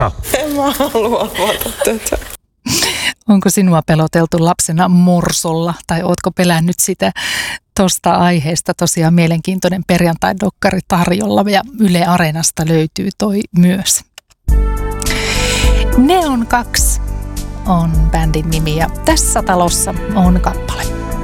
En mä halua avata tätä. Onko sinua peloteltu lapsena morsolla tai ootko pelännyt sitä tuosta aiheesta? Tosiaan mielenkiintoinen perjantai-dokkari tarjolla ja Yle Areenasta löytyy toi myös. Neon 2 on bändin nimi ja tässä talossa on kappale.